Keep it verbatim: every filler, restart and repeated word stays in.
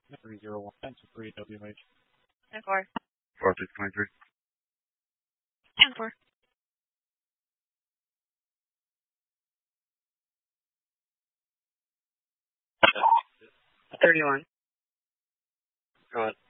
three zero one ten three W H. ten four. four six twenty-three. ten four. thirty-one. Go ahead.